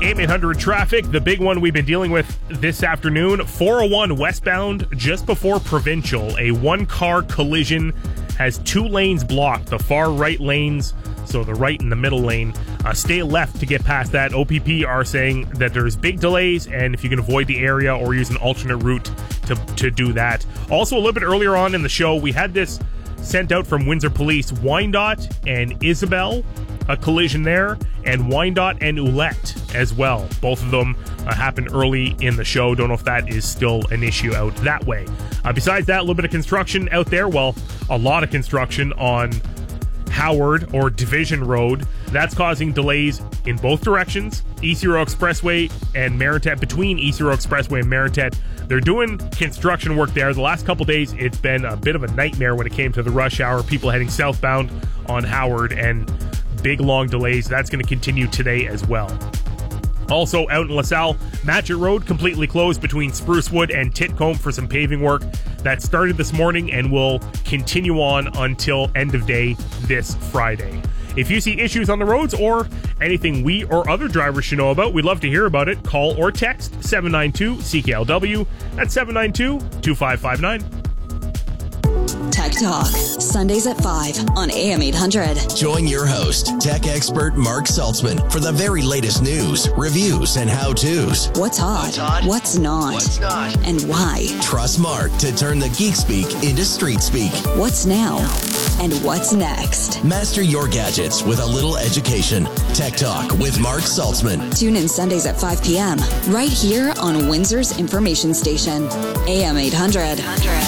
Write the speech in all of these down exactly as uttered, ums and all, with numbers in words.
A M eight hundred traffic, the big one we've been dealing with this afternoon. four oh one westbound, just before Provincial. A one-car collision has two lanes blocked. The far right lanes, so the right and the middle lane, uh, stay left to get past that. O P P are saying that there's big delays, and if you can avoid the area or use an alternate route to, to do that. Also, a little bit earlier on in the show, we had this sent out from Windsor Police. Wyandotte and Isabel, a collision there, and Wyandotte and Ouellette as well. Both of them uh, happened early in the show. Don't know if that is still an issue out that way. Uh, besides that, a little bit of construction out there. Well, a lot of construction on Howard or Division Road. That's causing delays in both directions. East Hero Expressway and Maritet, between East Hero Expressway and Maritet. They're doing construction work there. The last couple days, it's been a bit of a nightmare when it came to the rush hour. People heading southbound on Howard, and big long delays. That's going to continue today as well. Also out in LaSalle, Matchett Road completely closed between Sprucewood and Titcombe for some paving work that started this morning and will continue on until end of day this Friday. If you see issues on the roads or anything we or other drivers should know about, we'd love to hear about it. Call or text seven nine two C K L W. That's seven nine two, two five five nine. Tech Talk, Sundays at five on A M eight hundred. Join your host, tech expert Mark Saltzman, for the very latest news, reviews, and how-tos. What's hot? What's, hot? What's not? What's not? And why? Trust Mark to turn the geek speak into street speak. What's now? And what's next? Master your gadgets with a little education. Tech Talk with Mark Saltzman. Tune in Sundays at five p.m. right here on Windsor's information station, A M eight hundred.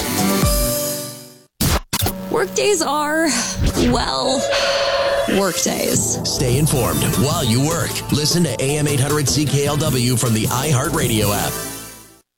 Workdays are, well, workdays. Stay informed while you work. Listen to A M eight hundred C K L W from the iHeartRadio app.